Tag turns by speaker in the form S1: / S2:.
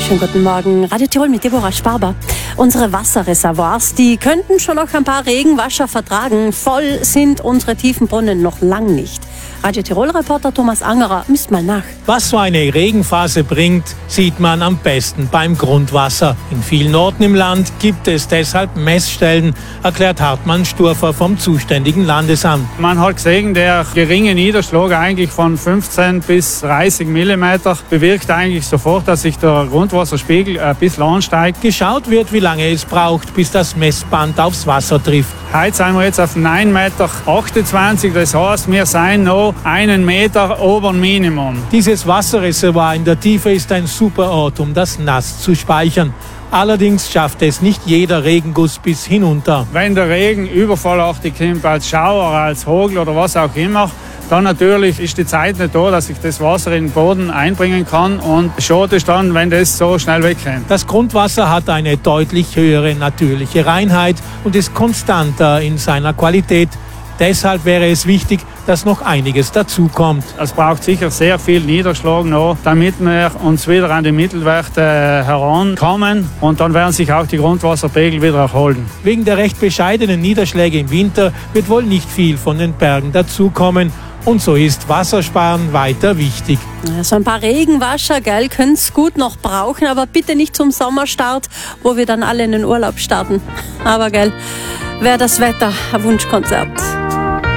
S1: Schönen guten Morgen. Radio Tirol mit Deborah Sparber. Unsere Wasserreservoirs, die könnten schon noch ein paar Regenwasser vertragen. Voll sind unsere tiefen Brunnen noch lang nicht. Radio Tirol-Reporter Thomas Angerer misst mal nach.
S2: Was so eine Regenphase bringt, sieht man am besten beim Grundwasser. In vielen Orten im Land gibt es deshalb Messstellen, erklärt Hartmann Sturfer vom zuständigen Landesamt.
S3: Man hat gesehen, der geringe Niederschlag eigentlich von 15 bis 30 mm bewirkt eigentlich sofort, dass sich der Grundwasserspiegel ein bisschen ansteigt.
S2: Geschaut wird, wie lange es braucht, bis das Messband aufs Wasser trifft.
S3: Heute sind wir jetzt auf 9,28 Meter, das heißt, wir sind noch 1 Meter ober dem Minimum.
S2: Dieses Wasserreservoir in der Tiefe ist ein super Ort, um das Nass zu speichern. Allerdings schafft es nicht jeder Regenguss bis hinunter.
S3: Wenn der Regen überfallartig kommt, als Schauer, als Hagel oder was auch immer, dann natürlich ist die Zeit nicht da, dass ich das Wasser in den Boden einbringen kann, und schade ist dann, wenn das so schnell wegkommt.
S2: Das Grundwasser hat eine deutlich höhere natürliche Reinheit und ist konstanter in seiner Qualität. Deshalb wäre es wichtig, dass noch einiges dazukommt.
S3: Es braucht sicher sehr viel Niederschlag noch, damit wir uns wieder an die Mittelwerte herankommen, und dann werden sich auch die Grundwasserpegel wieder erholen.
S2: Wegen der recht bescheidenen Niederschläge im Winter wird wohl nicht viel von den Bergen dazukommen. Und so ist Wassersparen weiter wichtig.
S1: So ein paar Regenwasser, gell, können es gut noch brauchen, aber bitte nicht zum Sommerstart, wo wir dann alle in den Urlaub starten. Aber gell, wäre das Wetter ein Wunschkonzert.